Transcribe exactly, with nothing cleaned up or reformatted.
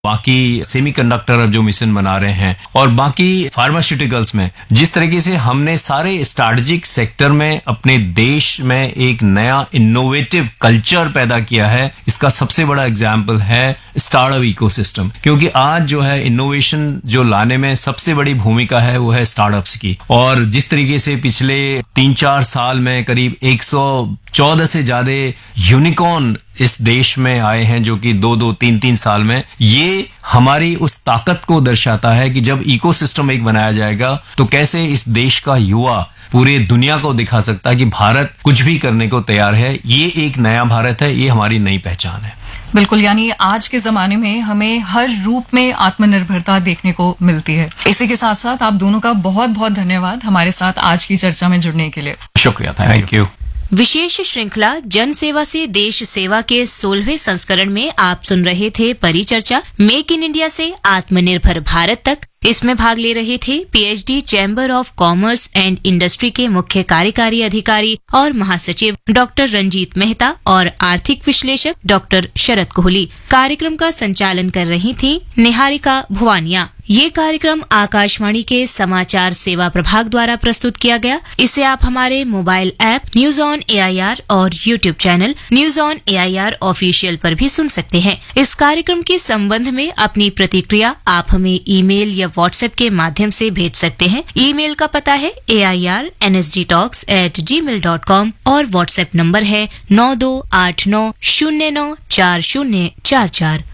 बाकी सेमीकंडक्टर जो मिशन बना रहे हैं और बाकी फार्मास्यूटिकल्स में जिस तरीके से हमने सारे स्ट्रैटेजिक सेक्टर में अपने देश में एक नया इनोवेटिव कल्चर पैदा किया है, इसका सबसे बड़ा एग्जाम्पल है स्टार्टअप इकोसिस्टम। क्योंकि आज जो है इनोवेशन जो लाने में सबसे बड़ी भूमिका है वो है स्टार्टअप्स की। और जिस तरीके से पिछले तीन चार साल में करीब एक सौ चौदह से ज्यादा यूनिकॉर्न इस देश में आए हैं, जो कि दो दो तीन तीन साल में, ये हमारी उस ताकत को दर्शाता है कि जब इकोसिस्टम एक बनाया जाएगा तो कैसे इस देश का युवा पूरे दुनिया को दिखा सकता है कि भारत कुछ भी करने को तैयार है। ये एक नया भारत है, ये हमारी नई पहचान है। बिल्कुल, यानी आज के जमाने में हमें हर रूप में आत्मनिर्भरता देखने को मिलती है। इसी के साथ साथ आप दोनों का बहुत बहुत धन्यवाद हमारे साथ आज की चर्चा में जुड़ने के लिए। शुक्रिया, थैंक यू। विशेष श्रृंखला जन सेवा से देश सेवा के सोलहवें संस्करण में आप सुन रहे थे परिचर्चा मेक इन इंडिया से आत्मनिर्भर भारत तक। इसमें भाग ले रहे थे PhD chamber of commerce and industry के मुख्य कार्यकारी अधिकारी और महासचिव डॉक्टर रंजीत मेहता और आर्थिक विश्लेषक डॉक्टर शरद कोहली। कार्यक्रम का संचालन कर रही थी निहारिका भुवानिया। ये कार्यक्रम आकाशवाणी के समाचार सेवा प्रभाग द्वारा प्रस्तुत किया गया। इसे आप हमारे mobile app news on AIR और YouTube channel news on AIR official पर भी सुन सकते हैं। इस कार्यक्रम के संबंध में अपनी प्रतिक्रिया आप हमें ईमेल या व्हाट्सएप के माध्यम से भेज सकते हैं। ईमेल का पता है ए I R N S D talks eight ji mail dot com और व्हाट्सएप नंबर है नौ दो आठ नौ शून्य नौ चार शून्य चार चार।